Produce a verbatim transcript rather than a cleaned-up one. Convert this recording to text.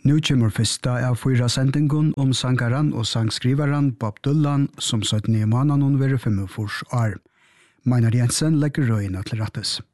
Nu kommer fyrsta av fyra sendingen om sangaran og sangskrivaren Bob Dylan som satt ned mannen hun være femogfors år. Meinar Jensen legger røyene til rettes.